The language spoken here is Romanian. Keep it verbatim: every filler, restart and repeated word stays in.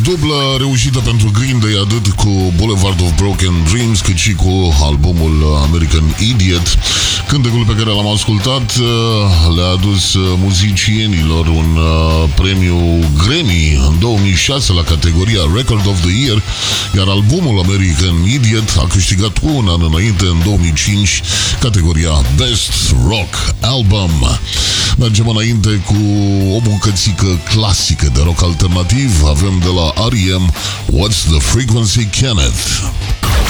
Dublă reușită pentru Green Day, atât cu Boulevard of Broken Dreams, cât și cu albumul American Idiot. Cântecul pe care l-am ascultat le-a adus muzicienilor un premiu Grammy în două mii șase la categoria Record of the Year, iar albumul American Idiot a câștigat un an înainte, în două mii cinci, categoria Best Rock Album. Mergem înainte cu o bucățică clasică de rock alternativ. Avem de la R E M What's the Frequency, Kenneth?